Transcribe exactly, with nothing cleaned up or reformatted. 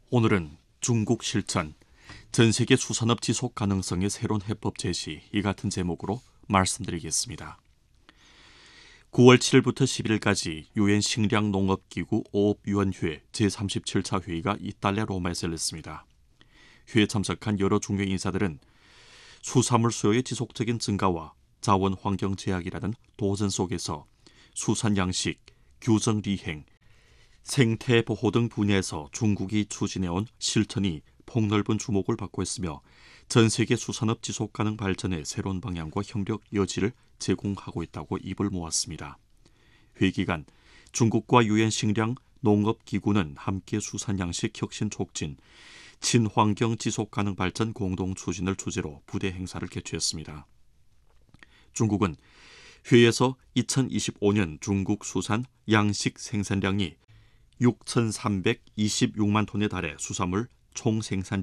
오늘은 중국 실천, 전세계 수산업 지속 가능성의 새로운 해법 제시, 이 같은 제목으로 말씀드리겠습니다. 구월 칠일부터 십일까지 유엔 식량농업기구 오업위원회 제삼십칠 차 회의가 이탈리아 로마에서 열렸습니다. 회의에 참석한 여러 중요 인사들은 수산물 수요의 지속적인 증가와 자원 환경 제약이라는 도전 속에서 수산 양식, 규정 리행, 생태 보호 등 분야에서 중국이 추진해온 실천이 폭넓은 주목을 받고 있으며 전 세계 수산업 지속 가능 발전의 새로운 방향과 협력 여지를 제공하고 있다고 입을 모았습니다. 회의 기간 중국과 유엔 식량 농업기구는 함께 수산 양식 혁신 촉진, 친환경 지속 가능 발전 공동 추진을 주제로 부대 행사를 개최했습니다. 중국은 회의에서 이천이십오 년 중국 수산 양식 생산량이 육천삼백이십육만 톤에 달해 수산물 총 생산량